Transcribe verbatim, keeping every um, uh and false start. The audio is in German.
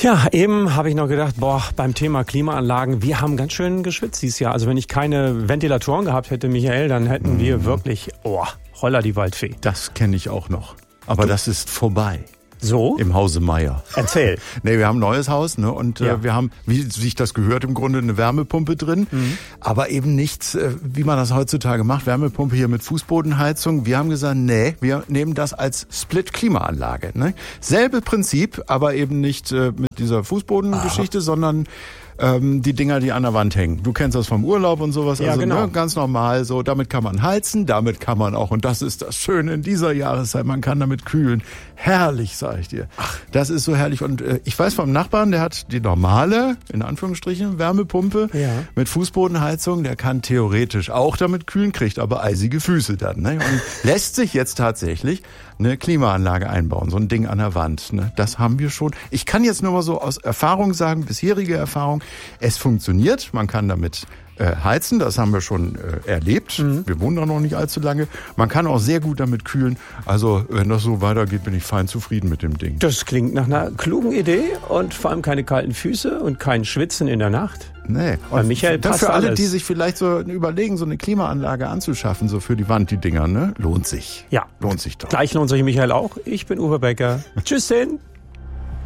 Ja, eben habe ich noch gedacht, boah, beim Thema Klimaanlagen, wir haben ganz schön geschwitzt dieses Jahr. Also wenn ich keine Ventilatoren gehabt hätte, Michael, dann hätten wir mhm. wirklich, oh, Holla die Waldfee. Das kenne ich auch noch. Aber das ist vorbei. So? Im Hause Meier. Erzähl. Nee, wir haben ein neues Haus, ne? Und ja. äh, wir haben, wie sich das gehört, im Grunde eine Wärmepumpe drin. Mhm. Aber eben nichts, äh, wie man das heutzutage macht. Wärmepumpe hier mit Fußbodenheizung. Wir haben gesagt, nee, wir nehmen das als Split-Klimaanlage. Ne? Selbe Prinzip, aber eben nicht äh, mit dieser Fußbodengeschichte, ah. sondern ähm, die Dinger, die an der Wand hängen. Du kennst das vom Urlaub und sowas. Ja, also genau. ne, ganz normal so. Damit kann man heizen, damit kann man auch, und das ist das Schöne in dieser Jahreszeit, man kann damit kühlen. Herrlich, sag ich dir. Ach. Das ist so herrlich. Und äh, ich weiß vom Nachbarn, der hat die normale, in Anführungsstrichen, Wärmepumpe ja. mit Fußbodenheizung. Der kann theoretisch auch damit kühlen, kriegt aber eisige Füße dann. Ne? Und lässt sich jetzt tatsächlich eine Klimaanlage einbauen, so ein Ding an der Wand. Ne? Das haben wir schon. Ich kann jetzt nur mal so aus Erfahrung sagen, bisherige Erfahrung, es funktioniert. Man kann damit äh, heizen, das haben wir schon äh, erlebt. Mhm. Wir wohnen da noch nicht allzu lange. Man kann auch sehr gut damit kühlen. Also wenn das so weitergeht, bin ich fein zufrieden mit dem Ding. Das klingt nach einer klugen Idee und vor allem keine kalten Füße und kein Schwitzen in der Nacht. Nee. Bei Michael das passt für alle, alles. die sich vielleicht so überlegen, so eine Klimaanlage anzuschaffen, so für die Wand, die Dinger, ne? Lohnt sich. Ja. Lohnt sich doch. Gleich lohnt sich Michael auch. Ich bin Uwe Becker. Tschüss, denn.